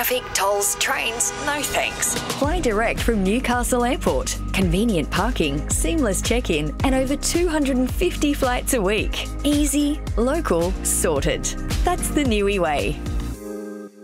traffic, tolls, trains, no thanks. Fly direct from Newcastle Airport. Convenient parking, seamless check-in, and over 250 flights a week. Easy, local, sorted. That's the Niue way.